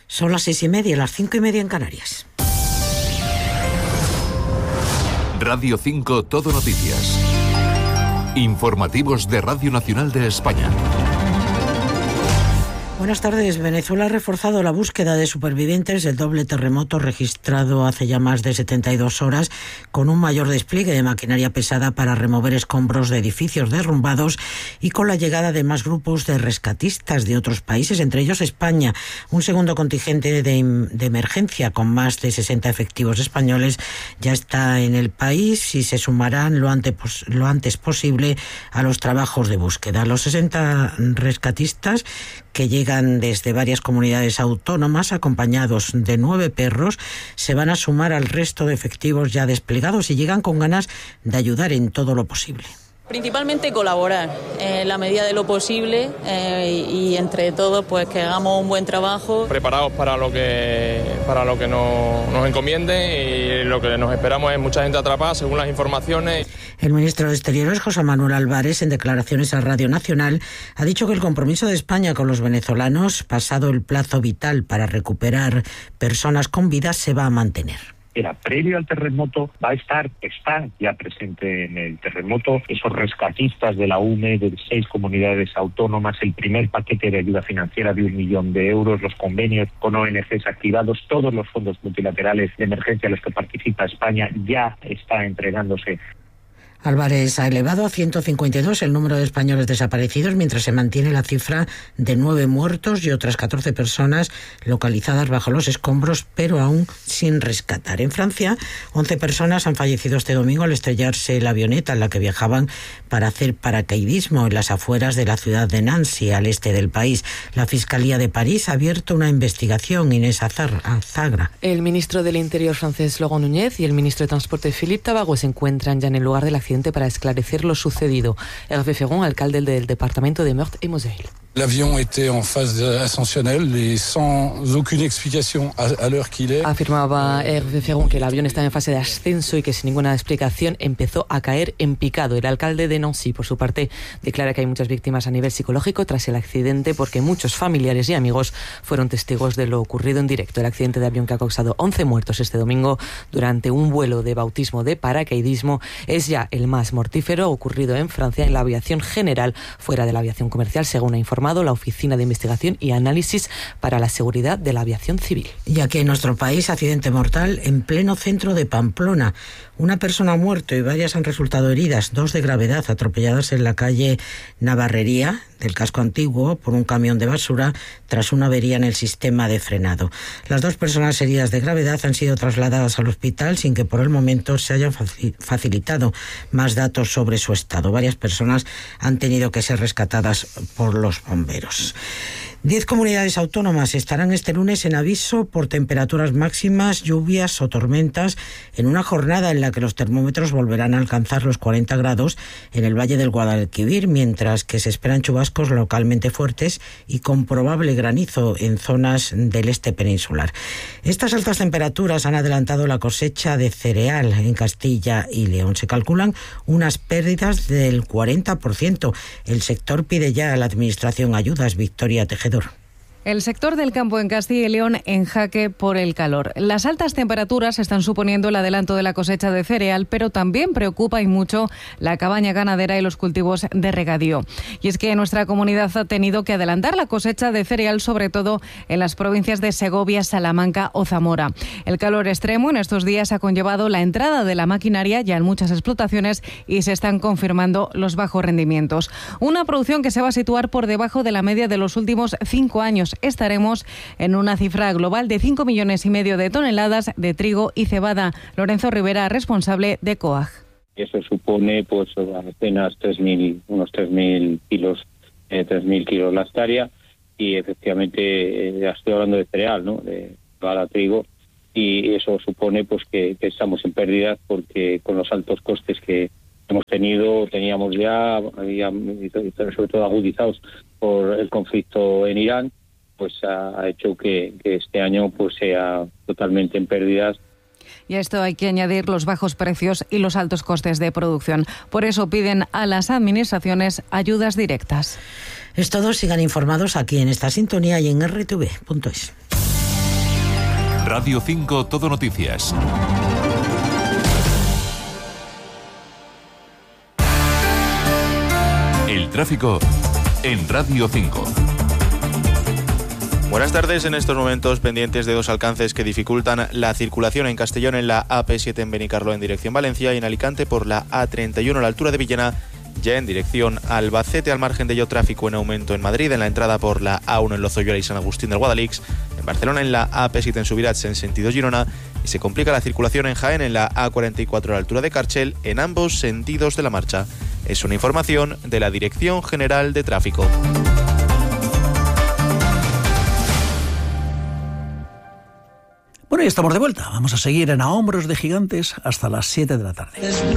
Son las 6:30, las 5:30 en Canarias. Radio 5 Todo Noticias. Informativos de Radio Nacional de España. Buenas tardes. Venezuela ha reforzado la búsqueda de supervivientes del doble terremoto registrado hace ya más de 72 horas, con un mayor despliegue de maquinaria pesada para remover escombros de edificios derrumbados y con la llegada de más grupos de rescatistas de otros países, entre ellos España. Un segundo contingente de emergencia con más de 60 efectivos españoles ya está en el país y se sumarán lo antes posible a los trabajos de búsqueda. Los 60 rescatistas, que llegan desde varias comunidades autónomas acompañados de 9 perros, se van a sumar al resto de efectivos ya desplegados y llegan con ganas de ayudar en todo lo posible. Principalmente colaborar en la medida de lo posible y entre todos pues que hagamos un buen trabajo. Preparados para lo que nos encomienden, y lo que nos esperamos es mucha gente atrapada según las informaciones. El ministro de Exteriores, José Manuel Álvarez, en declaraciones a Radio Nacional, ha dicho que el compromiso de España con los venezolanos, pasado el plazo vital para recuperar personas con vida, se va a mantener. Era previo al terremoto, está ya presente en el terremoto esos rescatistas de la UNE de 6 comunidades autónomas, el primer paquete de ayuda financiera de 1 millón de euros, los convenios con ONGs activados, todos los fondos multilaterales de emergencia a los que participa España ya está entregándose. Álvarez ha elevado a 152 el número de españoles desaparecidos, mientras se mantiene la cifra de 9 muertos y otras 14 personas localizadas bajo los escombros, pero aún sin rescatar. En Francia, 11 personas han fallecido este domingo al estrellarse la avioneta en la que viajaban para hacer paracaidismo en las afueras de la ciudad de Nancy, al este del país. La Fiscalía de París ha abierto una investigación. Inés Azagra. El ministro del Interior francés, Laurent Nunez, y el ministro de Transporte, Philippe Tabarot, se encuentran ya en el lugar del accidente para esclarecer lo sucedido. Hervé Ferron, alcalde del departamento de Meurthe-et-Moselle. L'avion était en phase ascensionnelle et sans aucune explication à l'heure qu'il est. Afirmaba Hervé Ferron que el avión estaba en fase de ascenso y que sin ninguna explicación empezó a caer en picado. El alcalde de Nancy, por su parte, declara que hay muchas víctimas a nivel psicológico tras el accidente, porque muchos familiares y amigos fueron testigos de lo ocurrido en directo. El accidente de avión, que ha causado 11 muertos este domingo durante un vuelo de bautismo de paracaidismo, es ya el más mortífero ocurrido en Francia en la aviación general, fuera de la aviación comercial, según ha informado la Oficina de Investigación y Análisis para la Seguridad de la Aviación Civil. Y aquí en nuestro país, accidente mortal en pleno centro de Pamplona. Una persona ha muerto y varias han resultado heridas, 2 de gravedad, atropelladas en la calle Navarrería del casco antiguo por un camión de basura tras una avería en el sistema de frenado. Las 2 personas heridas de gravedad han sido trasladadas al hospital sin que por el momento se hayan facilitado más datos sobre su estado. Varias personas han tenido que ser rescatadas por los bomberos. 10 comunidades autónomas estarán este lunes en aviso por temperaturas máximas, lluvias o tormentas, en una jornada en la que los termómetros volverán a alcanzar los 40 grados en el Valle del Guadalquivir, mientras que se esperan chubascos localmente fuertes y con probable granizo en zonas del este peninsular. Estas altas temperaturas han adelantado la cosecha de cereal en Castilla y León. Se calculan unas pérdidas del 40%. El sector pide ya a la Administración ayudas. Victoria Tejedor. El sector del campo en Castilla y León en jaque por el calor. Las altas temperaturas están suponiendo el adelanto de la cosecha de cereal, pero también preocupa y mucho la cabaña ganadera y los cultivos de regadío. Y es que nuestra comunidad ha tenido que adelantar la cosecha de cereal, sobre todo en las provincias de Segovia, Salamanca o Zamora. El calor extremo en estos días ha conllevado la entrada de la maquinaria ya en muchas explotaciones y se están confirmando los bajos rendimientos. Una producción que se va a situar por debajo de la media de los últimos 5 años. Estaremos en una cifra global de 5,5 millones de toneladas de trigo y cebada. Lorenzo Rivera, responsable de COAG. Eso supone pues apenas unos 3.000 kilos, 3.000 kilos la hectárea, y efectivamente ya estoy hablando de cereal, ¿no? De cebada, trigo, y eso supone pues que estamos en pérdidas, porque con los altos costes que teníamos ya, sobre todo agudizados por el conflicto en Irán, pues ha hecho que este año pues sea totalmente en pérdidas. Y a esto hay que añadir los bajos precios y los altos costes de producción. Por eso piden a las administraciones ayudas directas. Es todo. Sigan informados aquí en esta sintonía y en rtv.es. Radio 5 Todo Noticias. El tráfico en Radio 5. Buenas tardes. En estos momentos pendientes de dos alcances que dificultan la circulación en Castellón en la AP7 en Benicarló en dirección Valencia y en Alicante por la A31 a la altura de Villena, ya en dirección Albacete. Al margen de ello, tráfico en aumento en Madrid en la entrada por la A1 en Lozoyola y San Agustín del Guadalix, en Barcelona en la AP7 en Subirats en sentido Girona, y se complica la circulación en Jaén en la A44 a la altura de Carchel en ambos sentidos de la marcha. Es una información de la Dirección General de Tráfico. Bueno, ya estamos de vuelta. Vamos a seguir en A Hombros de Gigantes hasta las 7 de la tarde.